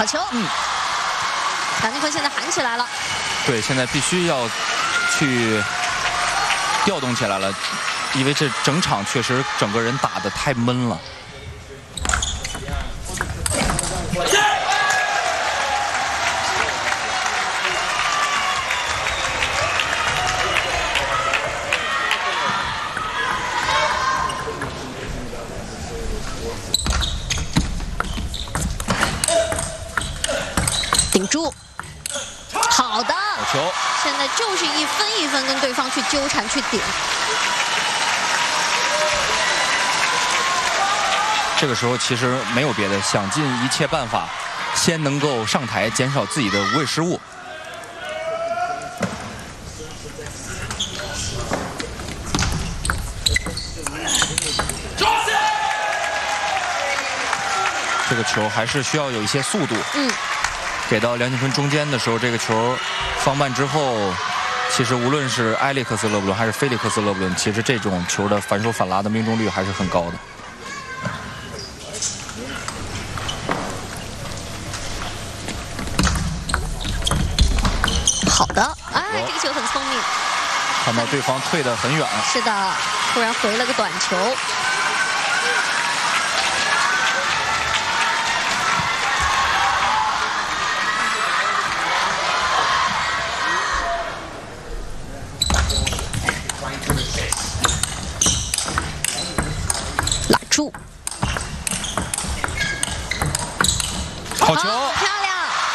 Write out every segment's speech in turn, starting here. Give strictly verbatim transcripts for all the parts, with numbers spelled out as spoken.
球。嗯，梁靖昆现在喊起来了。 对，现在必须要去调动起来了，因为这整场确实整个人打得太闷了。 顶住，好的， 好球！ 现在就是一分一分跟对方去纠缠去顶。 这个时候其实没有别的，想尽一切办法，先能够上台，减少自己的无谓失误。这个球还是需要有一些速度。嗯。给到梁靖昆中间的时候，这个球放慢之后，其实无论是埃利克斯·勒布伦还是菲利克斯·勒布伦，其实这种球的反手反拉的命中率还是很高的。 好的，哎，这个球很聪明。 看到对方退得很远。 是的，突然回了个短球。拉住。 好球！ 哦、漂亮。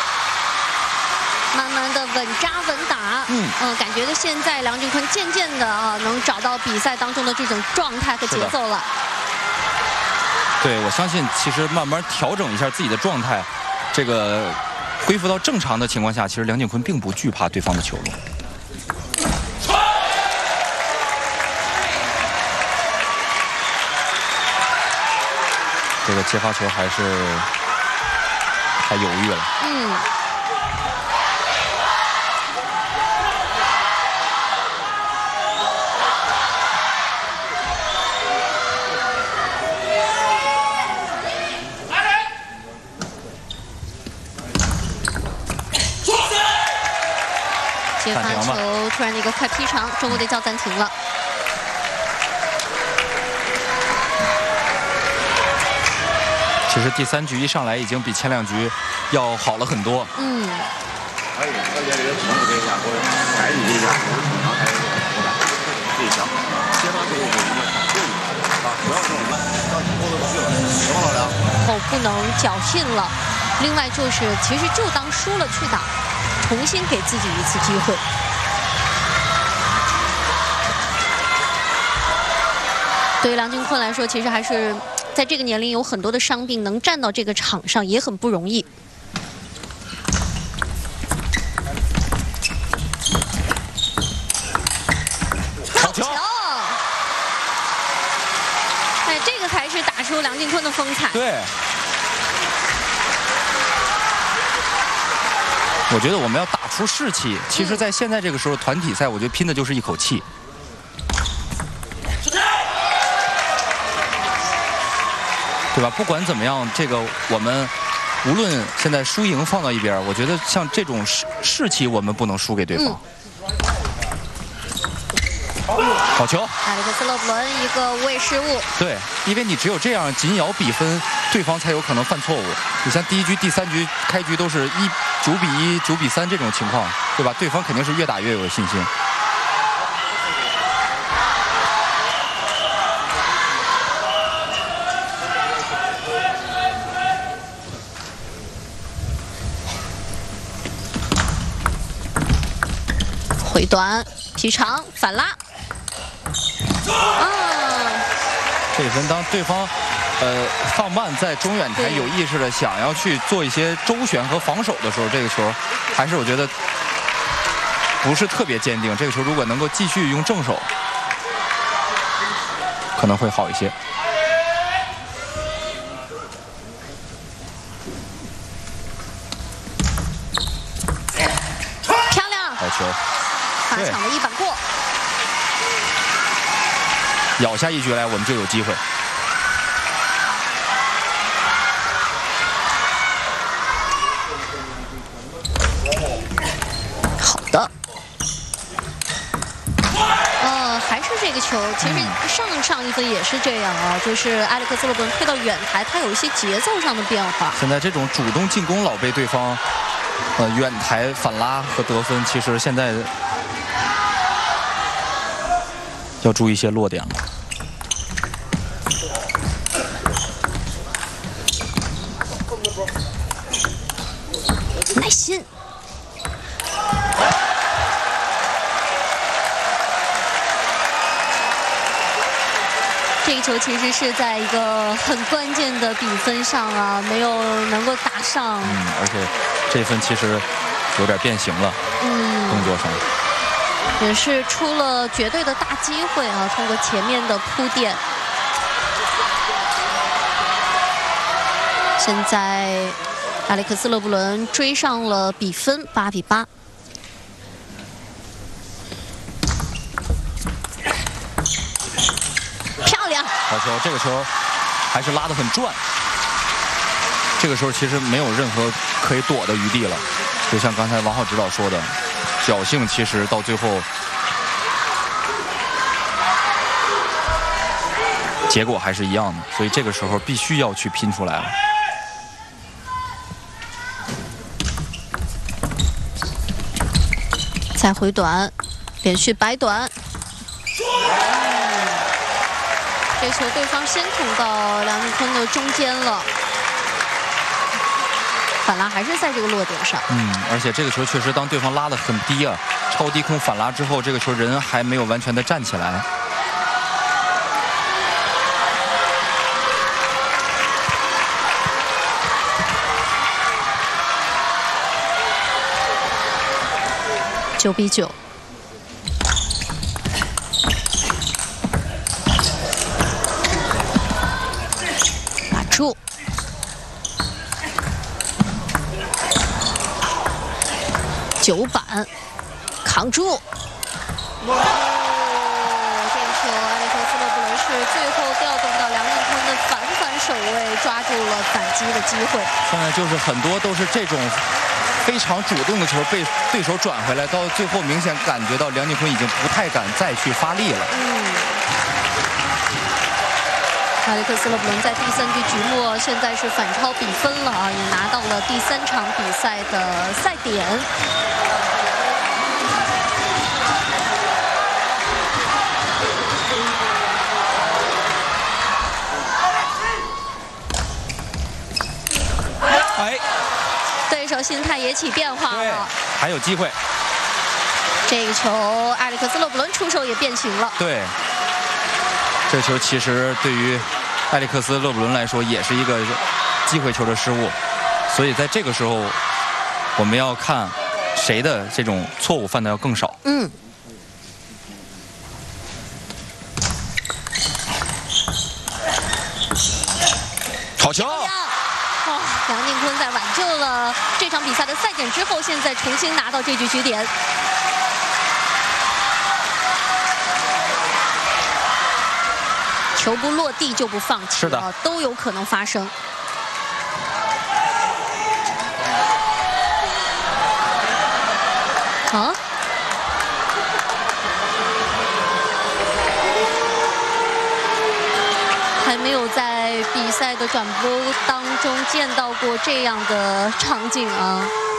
慢慢的稳扎稳打，嗯嗯、呃，感觉到现在梁靖昆渐渐的啊，能找到比赛当中的这种状态和节奏了。 对，我相信其实慢慢调整一下自己的状态，这个恢复到正常的情况下，其实梁靖昆并不惧怕对方的球路。这个接发球还是太犹豫了。嗯。 接发球突然的一个快劈长，中国队叫暂停了。 其实第三局一上来已经比前两局要好了很多。嗯。 后不能侥幸了，另外就是其实就当输了去打。重新给自己一次机会。对于梁靖昆来说，其实还是在这个年龄有很多的伤病，能站到这个场上也很不容易。好球！哎，这个才是打出梁靖昆的风采。 对。我觉得我们要打出士气。其实，在现在这个时候，团体赛，我觉得拼的就是一口气。对吧？不管怎么样，这个我们无论现在输赢放到一边，我觉得像这种士士气，我们不能输给对方。嗯、好球！ 埃里克斯·勒布伦一个无谓失误。 对，因为你只有这样紧咬比分，对方才有可能犯错误。你像第一局、第三局开局都是一。九比一、九比三这种情况，对吧？对方肯定是越打越有信心。 回短、劈长、反拉。啊！ 这一分当对方。呃，放慢在中远台有意识的想要去做一些周旋和防守的时候，这个球还是我觉得不是特别坚定。这个球如果能够继续用正手，可能会好一些。 漂亮！ 好球！ 罚场的一板过， 咬下一局来，我们就有机会。 球，其实上上一分也是这样啊，就是埃里克斯勒布伦推到远台，他有一些节奏上的变化。 现在这种主动进攻老被对方呃远台反拉和得分，其实现在要注意一些落点了。 耐心。这个球其实是在一个很关键的比分上啊，没有能够打上。 嗯，而且这分其实有点变形了。嗯，动作上也是出了绝对的大机会啊，通过前面的铺垫。现在埃里克斯勒布伦追上了比分，八比八。漂亮！ 好球，这个球还是拉得很转。这个时候其实没有任何可以躲的余地了，就像刚才王浩指导说的，侥幸其实到最后结果还是一样的，所以这个时候必须要去拼出来了。 再回短，连续摆短。这球对方先捅到梁靖昆的中间了，反拉还是在这个落点上。 嗯，而且这个球确实，当对方拉得很低啊，超低空反拉之后，这个球人还没有完全的站起来。 九比九。把住。九板，扛住。哇！这个球，埃里克斯勒布伦是最后调动到梁靖昆的反反手位，抓住了反击的机会。 现在就是很多都是这种非常主动的球被对手转回来，到最后明显感觉到梁靖昆已经不太敢再去发力了。 嗯，埃里克斯勒布伦在第三局局末现在是反超比分了啊，也拿到了第三场比赛的赛点。 哎， 对手心态也起变化了， 还有机会。 这个球，埃里克斯勒布伦出手也变形了。 对，这球其实对于埃里克斯勒布伦来说也是一个机会球的失误，所以在这个时候，我们要看谁的这种错误犯的要更少。 嗯。 好球！ 哦，梁靖昆在挽救了这场比赛的赛点之后，现在重新拿到这局局点。球不落地就不放弃， 是的， 都有可能发生。啊？还没有在比赛的转播当中见到过这样的场景啊！